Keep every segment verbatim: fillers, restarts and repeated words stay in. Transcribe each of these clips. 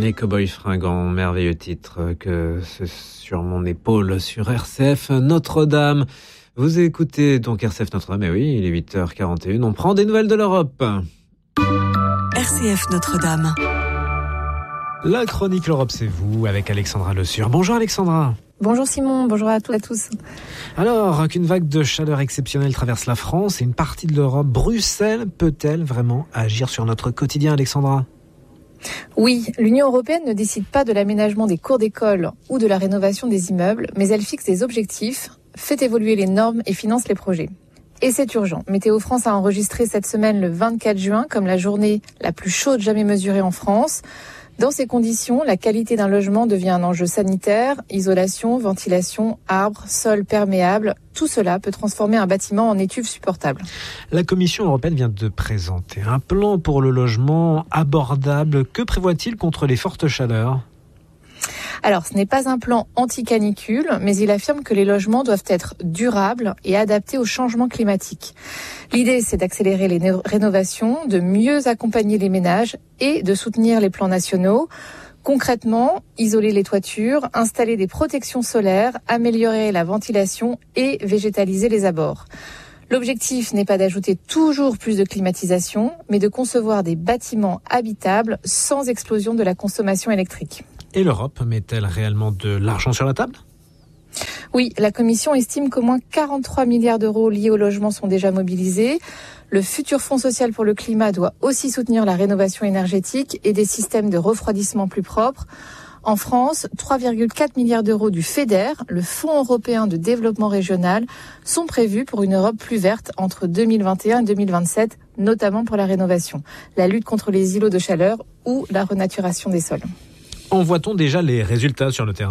Les Cowboys Fringants, merveilleux titre que c'est sur mon épaule sur R C F Notre-Dame. Vous écoutez donc R C F Notre-Dame, et oui, il est huit heures quarante et une, on prend des nouvelles de l'Europe. R C F Notre-Dame. La chronique L'Europe, c'est vous, avec Alexandra Le Sur. Bonjour Alexandra. Bonjour Simon, bonjour à toutes et à tous. Alors, qu'une vague de chaleur exceptionnelle traverse la France et une partie de l'Europe, Bruxelles peut-elle vraiment agir sur notre quotidien, Alexandra ? Oui, l'Union européenne ne décide pas de l'aménagement des cours d'école ou de la rénovation des immeubles, mais elle fixe des objectifs, fait évoluer les normes et finance les projets. Et c'est urgent. Météo France a enregistré cette semaine le vingt-quatre juin comme la journée la plus chaude jamais mesurée en France. Dans ces conditions, la qualité d'un logement devient un enjeu sanitaire, isolation, ventilation, arbres, sol perméable. Tout cela peut transformer un bâtiment en étuve supportable. La Commission européenne vient de présenter un plan pour le logement abordable. Que prévoit-il contre les fortes chaleurs ? Alors, ce n'est pas un plan anti-canicule, mais il affirme que les logements doivent être durables et adaptés au changement climatique. L'idée, c'est d'accélérer les né- rénovations, de mieux accompagner les ménages et de soutenir les plans nationaux. Concrètement, isoler les toitures, installer des protections solaires, améliorer la ventilation et végétaliser les abords. L'objectif n'est pas d'ajouter toujours plus de climatisation, mais de concevoir des bâtiments habitables sans explosion de la consommation électrique. Et l'Europe met-elle réellement de l'argent sur la table ? Oui, la Commission estime qu'au moins quarante-trois milliards d'euros liés au logement sont déjà mobilisés. Le futur Fonds social pour le climat doit aussi soutenir la rénovation énergétique et des systèmes de refroidissement plus propres. En France, trois virgule quatre milliards d'euros du FEDER, le Fonds européen de développement régional, sont prévus pour une Europe plus verte entre deux mille vingt et un et deux mille vingt-sept, notamment pour la rénovation, la lutte contre les îlots de chaleur ou la renaturation des sols. En voit-on déjà les résultats sur le terrain ?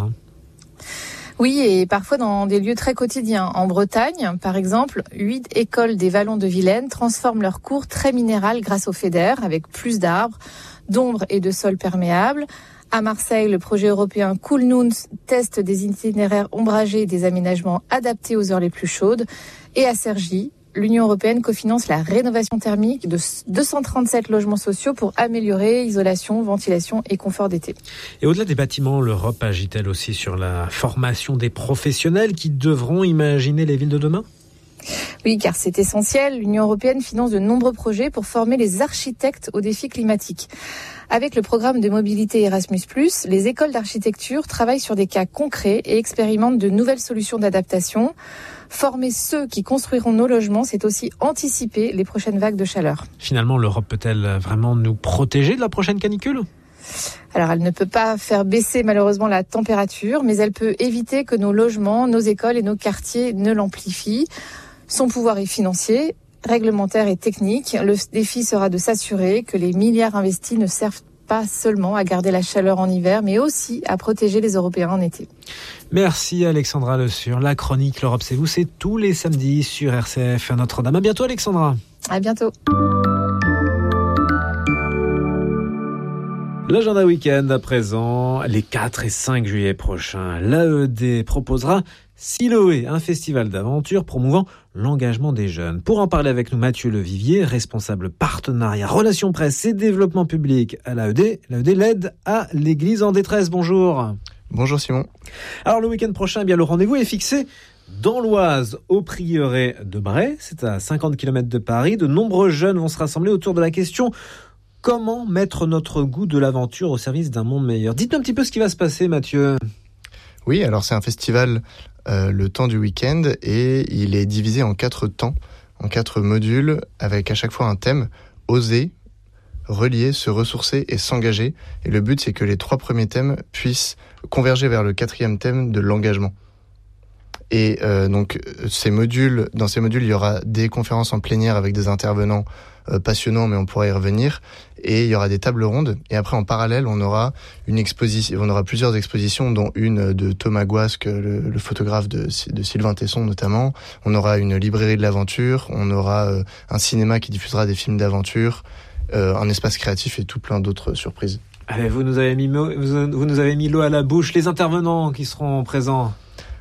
Oui, et parfois dans des lieux très quotidiens. En Bretagne, par exemple, huit écoles des Vallons de Vilaine transforment leurs cours très minérales grâce au FEDER, avec plus d'arbres, d'ombre et de sols perméables. À Marseille, le projet européen Cool Noons teste des itinéraires ombragés et des aménagements adaptés aux heures les plus chaudes. Et à Cergy, l'Union européenne cofinance la rénovation thermique de deux cent trente-sept logements sociaux pour améliorer isolation, ventilation et confort d'été. Et au-delà des bâtiments, l'Europe agit-elle aussi sur la formation des professionnels qui devront imaginer les villes de demain ? Oui, car c'est essentiel. L'Union européenne finance de nombreux projets pour former les architectes aux défis climatiques. Avec le programme de mobilité Erasmus plus, les écoles d'architecture travaillent sur des cas concrets et expérimentent de nouvelles solutions d'adaptation. Former ceux qui construiront nos logements, c'est aussi anticiper les prochaines vagues de chaleur. Finalement, l'Europe peut-elle vraiment nous protéger de la prochaine canicule ? Alors, elle ne peut pas faire baisser malheureusement la température, mais elle peut éviter que nos logements, nos écoles et nos quartiers ne l'amplifient. Son pouvoir est financier, réglementaire et technique. Le défi sera de s'assurer que les milliards investis ne servent pas seulement à garder la chaleur en hiver, mais aussi à protéger les Européens en été. Merci Alexandra Le Sur. La chronique L'Europe, c'est vous, c'est tous les samedis sur R C F Notre-Dame. À bientôt Alexandra. À bientôt. L'agenda week-end à présent, les quatre et cinq juillet prochains, l'A E D proposera Siloé, un festival d'aventure promouvant l'engagement des jeunes. Pour en parler avec nous, Mathieu Levivier, responsable partenariat, relations presse et développement public à l'A E D. L'A E D l'aide à l'église en détresse. Bonjour. Bonjour Simon. Alors le week-end prochain, eh bien le rendez-vous est fixé dans l'Oise, au prieuré de Bray. C'est à cinquante kilomètres de Paris. De nombreux jeunes vont se rassembler autour de la question: comment mettre notre goût de l'aventure au service d'un monde meilleur ? Dites-nous un petit peu ce qui va se passer, Mathieu. Oui, alors c'est un festival euh, le temps du week-end et il est divisé en quatre temps, en quatre modules, avec à chaque fois un thème: oser, relier, se ressourcer et s'engager. Et le but, c'est que les trois premiers thèmes puissent converger vers le quatrième thème de l'engagement. Et euh, donc, ces modules, dans ces modules, il y aura des conférences en plénière avec des intervenants euh, passionnants, mais on pourra y revenir. Et il y aura des tables rondes. Et après, en parallèle, on aura une exposition, on aura plusieurs expositions, dont une de Thomas Guasque, le, le photographe de, de Sylvain Tesson notamment. On aura une librairie de l'aventure. On aura euh, un cinéma qui diffusera des films d'aventure, euh, un espace créatif et tout plein d'autres surprises. Allez, vous nous avez mis, vous nous avez mis l'eau à la bouche. Les intervenants qui seront présents.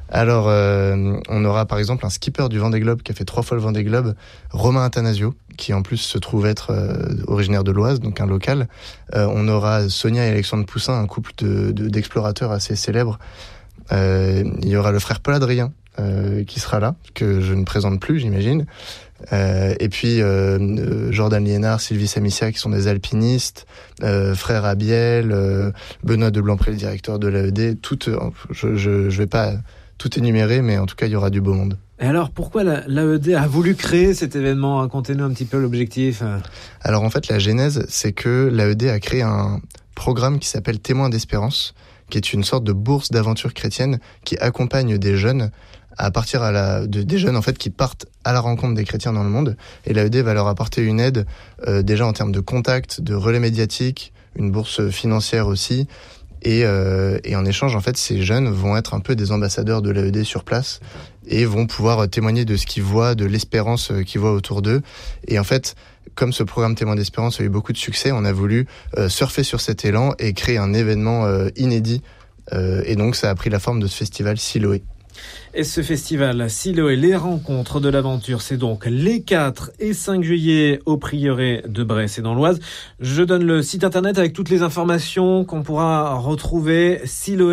Alors, euh, on aura par exemple un skipper du Vendée Globe qui a fait trois fois le Vendée Globe, Romain Attanasio, qui en plus se trouve être euh, originaire de l'Oise, donc un local. Euh, on aura Sonia et Alexandre Poussin, un couple de, de, d'explorateurs assez célèbres. Euh, il y aura le frère Paul Adrien euh, qui sera là, que je ne présente plus, j'imagine. Euh, et puis euh, Jordan Liénard, Sylvie Samicia qui sont des alpinistes, euh, frère Abiel, euh, Benoît de Blancpré, le directeur de l'A E D. Tout, euh, je, je, je vais pas tout énumérer, mais en tout cas il y aura du beau monde. Et alors pourquoi l'A E D a voulu créer cet événement? Racontez-nous un petit peu l'objectif. Alors en fait la genèse, c'est que l'A E D a créé un programme qui s'appelle Témoins d'Espérance, qui est une sorte de bourse d'aventure chrétienne qui accompagne des jeunes à partir à la, de, des jeunes en fait qui partent à la rencontre des chrétiens dans le monde, et l'A E D va leur apporter une aide euh, déjà en termes de contact, de relais médiatiques, une bourse financière aussi, et, euh, et en échange en fait ces jeunes vont être un peu des ambassadeurs de l'A E D sur place et vont pouvoir témoigner de ce qu'ils voient, de l'espérance qu'ils voient autour d'eux. Et en fait, comme ce programme Témoins d'Espérance a eu beaucoup de succès, on a voulu euh, surfer sur cet élan et créer un événement euh, inédit, euh, et donc ça a pris la forme de ce festival Siloé. Et ce festival Siloé, les rencontres de l'aventure, c'est donc les quatre et cinq juillet au prieuré de Bresse et dans l'Oise. Je donne le site internet avec toutes les informations qu'on pourra retrouver,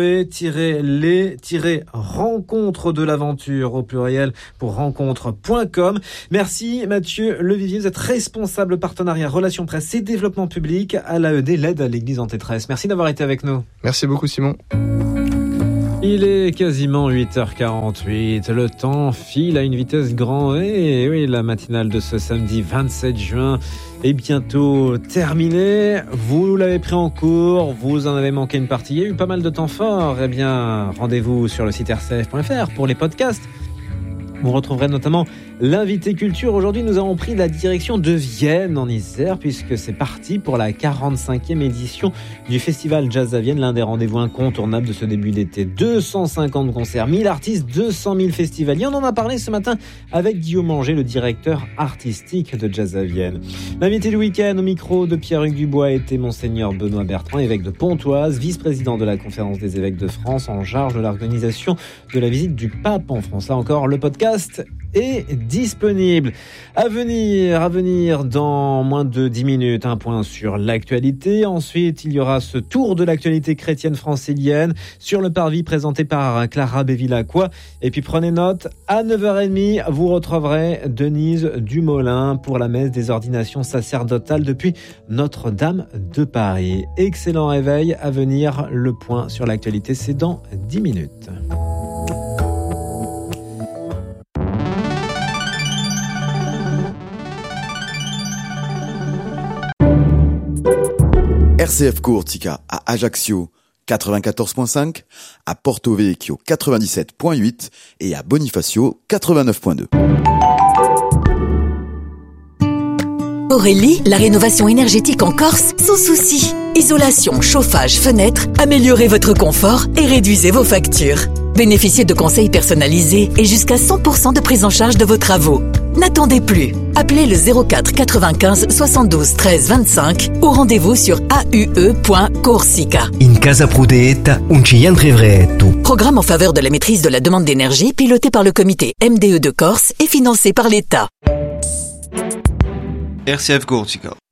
siloé-les-rencontres de l'aventure au pluriel pour rencontre point com. Merci Mathieu Levivier, vous êtes responsable partenariat relations presse et développement public à l'A E D, l'aide à l'église en détresse. Merci d'avoir été avec nous. Merci beaucoup Simon. Il est quasiment huit heures quarante-huit, le temps file à une vitesse grand V, et oui, la matinale de ce samedi vingt-sept juin est bientôt terminée. Vous l'avez pris en cours, vous en avez manqué une partie, il y a eu pas mal de temps fort, eh bien, rendez-vous sur le site r c f point f r pour les podcasts. Vous retrouverez notamment l'invité culture. Aujourd'hui, nous avons pris la direction de Vienne en Isère puisque c'est parti pour la quarante-cinquième édition du Festival Jazz à Vienne, l'un des rendez-vous incontournables de ce début d'été. deux cent cinquante concerts, mille artistes, deux cent mille festivaliers. On en a parlé ce matin avec Guillaume Anger, le directeur artistique de Jazz à Vienne. L'invité du week-end au micro de Pierre-Hugues Dubois était Monseigneur Benoît Bertrand, évêque de Pontoise, vice-président de la Conférence des évêques de France en charge de l'organisation de la visite du pape en France. Là encore, le podcast est disponible. À venir, à venir dans moins de dix minutes, un point sur l'actualité. Ensuite, il y aura ce tour de l'actualité chrétienne francilienne sur le parvis présenté par Clara Bévilacqua. Et puis prenez note, à neuf heures trente, vous retrouverez Denise Dumoulin pour la messe des ordinations sacerdotales depuis Notre-Dame de Paris. Excellent réveil. À venir, le point sur l'actualité, c'est dans dix minutes. R C F Courtica à Ajaccio quatre-vingt-quatorze virgule cinq, à Porto Vecchio quatre-vingt-dix-sept virgule huit et à Bonifacio quatre-vingt-neuf virgule deux. Aurélie, la rénovation énergétique en Corse, sans souci. Isolation, chauffage, fenêtres, améliorez votre confort et réduisez vos factures. Bénéficiez de conseils personnalisés et jusqu'à cent pour cent de prise en charge de vos travaux. N'attendez plus. Appelez le zéro quatre quatre-vingt-quinze soixante-douze treize vingt-cinq ou rendez-vous sur a u e point corsica. In casa prudetta, un ciantre vretto. Programme en faveur de la maîtrise de la demande d'énergie piloté par le comité M D E de Corse et financé par l'État. R C F Courtica.